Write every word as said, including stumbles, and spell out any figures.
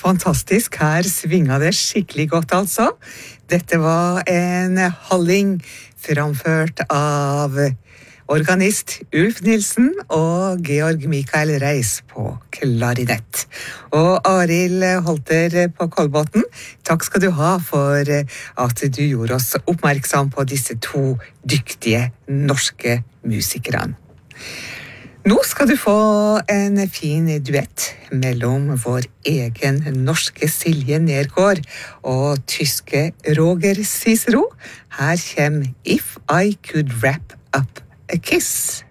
Fantastisk, her svinga det skikkelig godt altså. Dette var en halling framført av organist Ulf Nilsen og Georg Mikael Reis på klarinett. Og Arild Holter på Kolbotn, takk skal du ha for at du gjorde oss oppmerksom på disse to dyktige norske musikerne. Nå skal du få en fin duett mellom vår egen norske Silje Nergård og tyske Roger Cicero. Her kommer If I Could Wrap Up a Kiss.